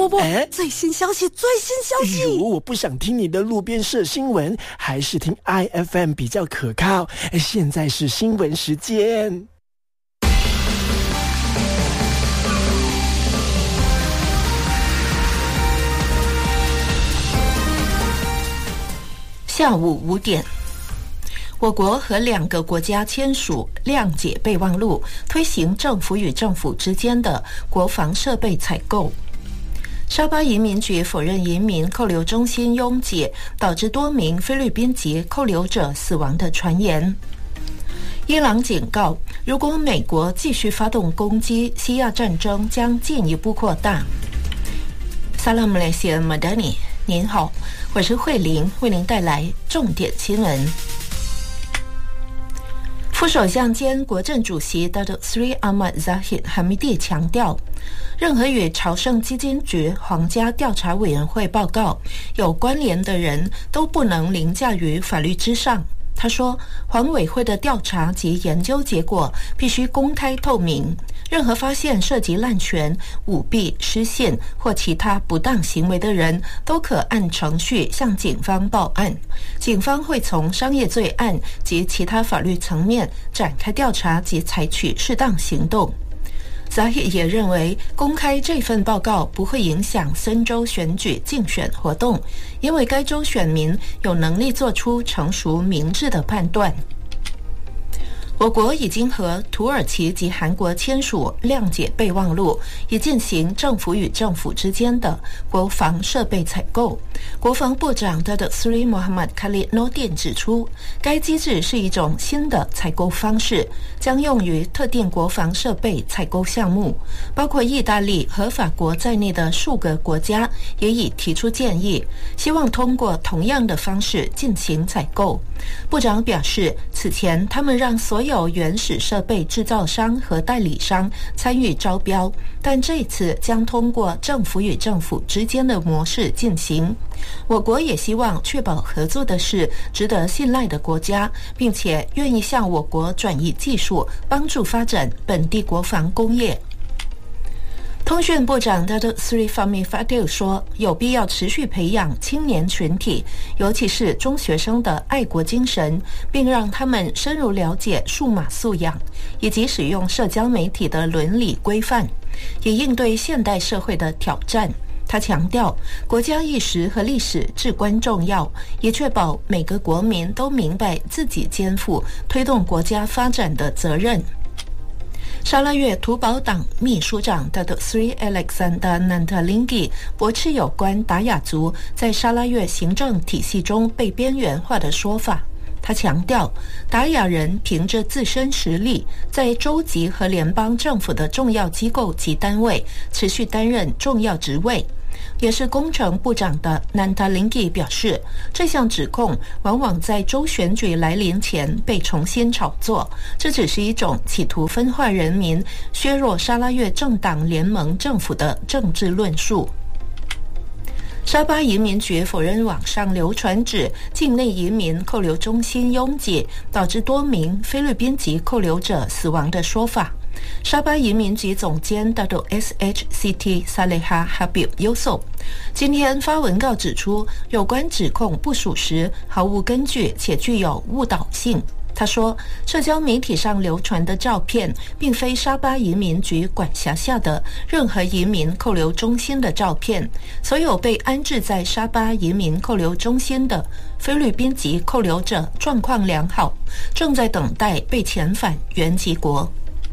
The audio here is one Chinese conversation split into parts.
不，最新消息！ 如我不想听你的路边社新闻，还是听 IFM 比较可靠。现在是新闻时间。 下午5点，我国和2个国家签署谅解备忘录，推行政府与政府之间的国防设备采购。沙巴移民局否认移民扣留中心拥挤导致多名菲律宾籍扣留者死亡的传言。伊朗警告，如果美国继续发动攻击，西亚战争将进一步扩大。Salam Malaysia Madani， 您好，我是慧玲，为您带来重点新闻。副首相兼国政主席 Datuk Seri Ahmad Zahid Hamidi 强调，任何与朝圣基金局皇家调查委员会报告有关联的人都不能凌驾于法律之上。他说，皇委会的调查及研究结果必须公开透明，任何发现涉及滥权、舞弊、失信或其他不当行为的人都可按程序向警方报案，警方会从商业罪案及其他法律层面展开调查及采取适当行动。Zahid 也认为，公开这份报告不会影响森州选举竞选活动，因为该州选民有能力做出成熟明智的判断。我国已经和土耳其及韩国签署谅解备忘录，以进行政府与政府之间的国防设备采购。国防部长 Datuk Seri Muhammad Khalid Nordin 指出，该机制是一种新的采购方式，将用于特定国防设备采购项目，包括意大利和法国在内的数个国家也已提出建议，希望通过同样的方式进行采购。部长表示，此前他们让所有原始设备制造商和代理商参与招标，但这次将通过政府与政府之间的模式进行。我国也希望确保合作的是值得信赖的国家，并且愿意向我国转移技术，帮助发展本地国防工业。通讯部长 Datuk Seri Fahmi Fadil 说，有必要持续培养青年群体，尤其是中学生的爱国精神，并让他们深入了解数码素养，以及使用社交媒体的伦理规范，以应对现代社会的挑战。他强调，国家意识和历史至关重要，也确保每个国民都明白自己肩负推动国家发展的责任。沙拉越土保党秘书长 Datuk Seri Alexander Nantalinggi 驳斥有关达雅族在沙拉越行政体系中被边缘化的说法。他强调，达雅人凭着自身实力，在州级和联邦政府的重要机构及单位持续担任重要职位。也是工程部长的 Nantalinggi 表示，这项指控往往在州选举来临前被重新炒作，这只是一种企图分化人民、削弱沙拉越政党联盟政府的政治论述。沙巴移民局否认网上流传指境内移民扣留中心拥挤导致多名菲律宾籍扣留者死亡的说法。沙巴移民局总监 Datuk SHCT Saleha Habib Yusof 今天发文告指出，有关指控不属实，毫无根据且具有误导性。他说，社交媒体上流传的照片并非沙巴移民局管辖下的任何移民扣留中心的照片，所有被安置在沙巴移民扣留中心的菲律宾籍扣留者状况良好，正在等待被遣返原籍国。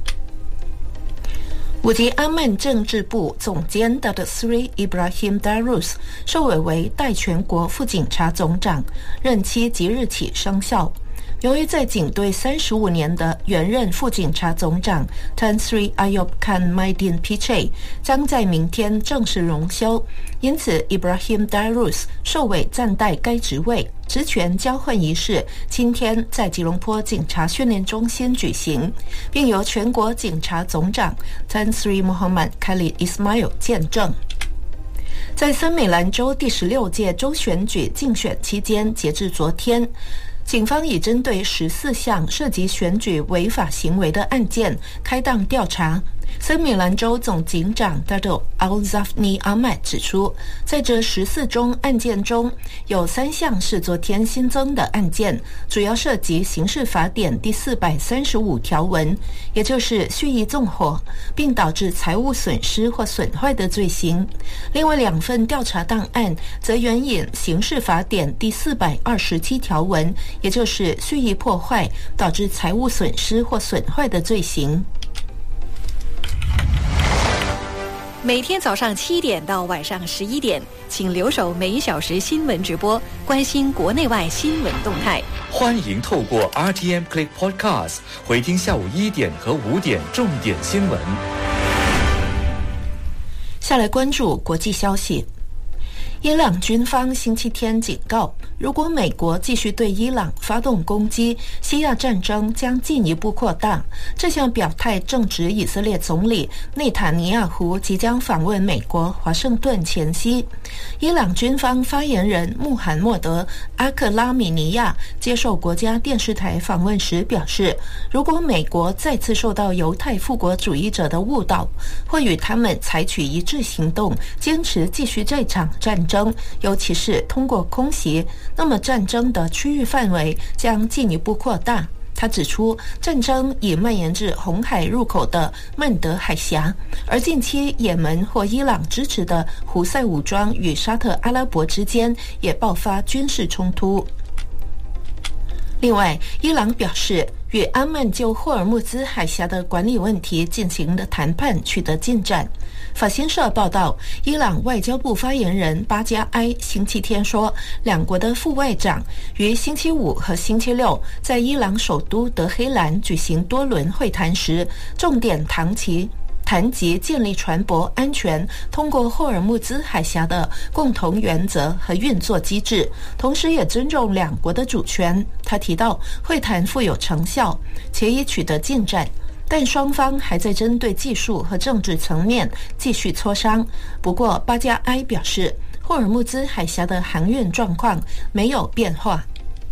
武吉阿曼政治部总监 Datuk Seri Ibrahim Darus 受委为代全国副警察总长，任期即日起生效。由于在警队35年的原任副警察总长 Tan Sri Ayub Khan Maidin Pichai 将在明天正式荣休，因此 Ibrahim Darus 受委暂代该职位。职权交换仪式今天在吉隆坡警察训练中心举行，并由全国警察总长 Tan Sri Muhammad Khalid Ismail 见证。在森美兰州第16届州选举竞选期间，截至昨天，警方已针对14项涉及选举违法行为的案件开档调查， 森美兰州总警长 Dado Al-Zafni Ahmad 指出，在这14宗案件中，有3项是昨天新增的案件，主要涉及刑事法典第435条文，也就是蓄意纵火并导致财物损失或损坏的罪行。另外2份调查档案则援引刑事法典第427条文，也就是蓄意破坏导致财物损失或损坏的罪行。 每天早上7点到晚上11点，请留守每小时新闻直播，关心国内外新闻动态。 欢迎透过 RTM Click Podcast 回听下午1点和5点重点新闻。 下来关注国际消息。伊朗军方星期天警告，如果美国继续对伊朗发动攻击，西亚战争将进一步扩大。这项表态正值以色列总理内塔尼亚胡即将访问美国华盛顿前夕。伊朗军方发言人穆罕默德·阿克拉米尼亚接受国家电视台访问时表示，如果美国再次受到犹太复国主义者的误导，会与他们采取一致行动，坚持继续这场战争，尤其是通过空袭，那么战争的区域范围将进一步扩大。他指出，战争已蔓延至红海入口的曼德海峡，而近期也门或伊朗支持的胡塞武装与沙特阿拉伯之间也爆发军事冲突。另外，伊朗表示与阿曼就霍尔木兹海峡的管理问题进行的谈判取得进展。法新社报道，伊朗外交部发言人巴加埃星期天说，两国的副外长于星期5和星期6在伊朗首都德黑兰举行多轮会谈时，重点谈及建立船舶安全通过霍尔木兹海峡的共同原则和运作机制，同时也尊重两国的主权。他提到，会谈富有成效，且已取得进展，但双方还在针对技术和政治层面继续磋商。不过，巴加埃表示，霍尔木兹海峡的航运状况没有变化。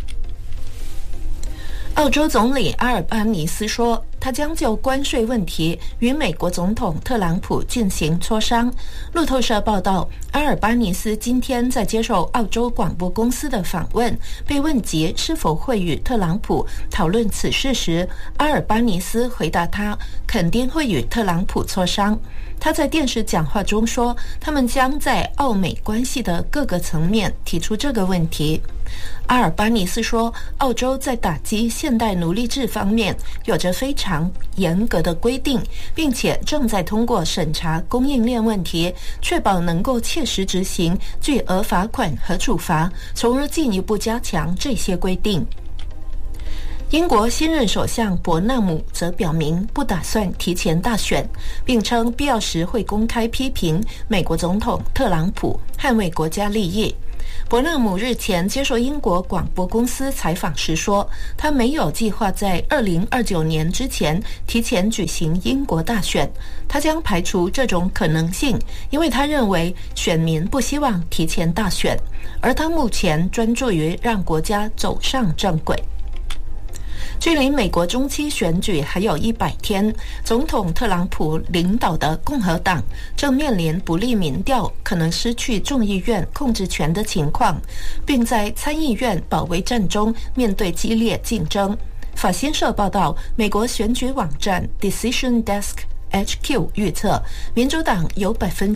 澳洲总理阿尔巴尼斯说，他将就关税问题与美国总统特朗普进行磋商。路透社报道，阿尔巴尼斯今天在接受澳洲广播公司的访问，被问及是否会与特朗普讨论此事时，阿尔巴尼斯回答他肯定会与特朗普磋商。他在电视讲话中说，他们将在澳美关系的各个层面提出这个问题。阿尔巴尼斯说，澳洲在打击现代奴隶制方面有着非常严格的规定，并且正在通过审查供应链问题，确保能够切实执行巨额罚款和处罚，从而进一步加强这些规定。英国新任首相伯纳姆则表明不打算提前大选，并称必要时会公开批评美国总统特朗普，捍卫国家利益。伯纳姆日前接受英国广播公司采访时说，他没有计划在2029年之前提前举行英国大选，他将排除这种可能性，因为他认为选民不希望提前大选，而他目前专注于让国家走上正轨。距离美国中期选举还有100天，总统特朗普领导的共和党正面临不利民调可能失去众议院控制权的情况，并在参议院保卫战中面对激烈竞争。法新社报道，美国选举网站 Decision Desk HQ 预测，民主党有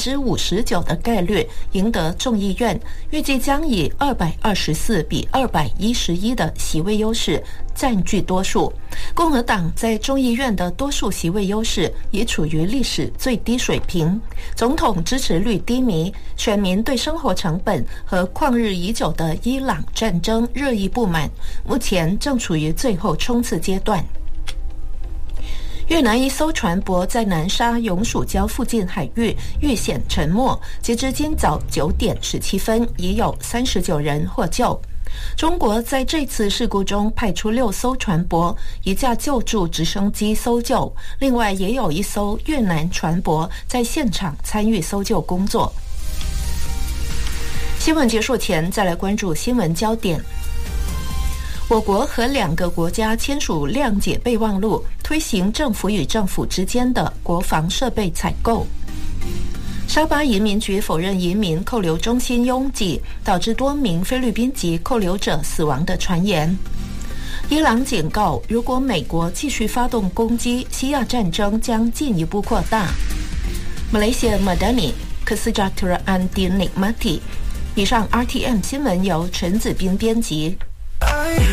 59%的概率赢得众议院，预计将以224比211的席位优势占据多数。共和党在众议院的多数席位优势已处于历史最低水平，总统支持率低迷，选民对生活成本和旷日已久的伊朗战争热议不满，目前正处于最后冲刺阶段。越南一艘船舶在南沙永暑礁附近海域遇险沉没，截至今早9点17分，已有39人获救。中国在这次事故中派出6艘船舶、1架救助直升机搜救，另外也有1艘越南船舶在现场参与搜救工作。新闻结束前，再来关注新闻焦点。 我国和2个国家签署谅解备忘录，推行政府与政府之间的国防设备采购。沙巴移民局否认移民扣留中心拥挤，导致多名菲律宾籍扣留者死亡的传言。伊朗警告，如果美国继续发动攻击，西亚战争将进一步扩大。Malaysia Madani Kesejahteraan Dinikmati。以上 RTM 新闻由陈子斌编辑。